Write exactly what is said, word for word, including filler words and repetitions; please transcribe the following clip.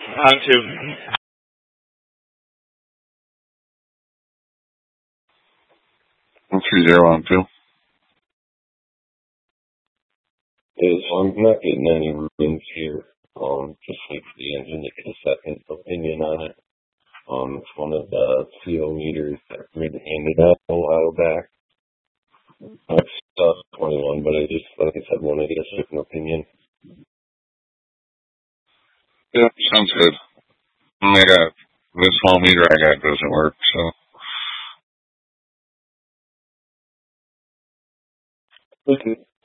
On to. What's your zero on two? Is I'm not getting any readings here. Um, just like the engine to get a second opinion on it. Um, it's one of the C O meters that Grid handed out a while back. It's stuff twenty-one, but I just, like I said, wanted to get a second opinion. Yeah, sounds good. I got the small meter I got doesn't work, so. Okay.